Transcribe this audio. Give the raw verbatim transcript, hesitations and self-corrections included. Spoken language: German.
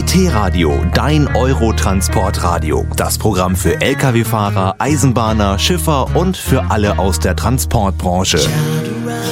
T-Radio, dein Eurotransportradio. Das Programm für Lkw-Fahrer, Eisenbahner, Schiffer und für alle aus der Transportbranche.